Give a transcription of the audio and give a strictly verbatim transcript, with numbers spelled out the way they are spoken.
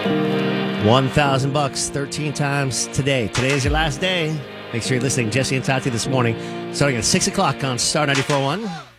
one thousand bucks, thirteen times today. Today is your last day. Make sure you're listening. Jesse and Tati this morning, starting at six o'clock on Star ninety-four point one.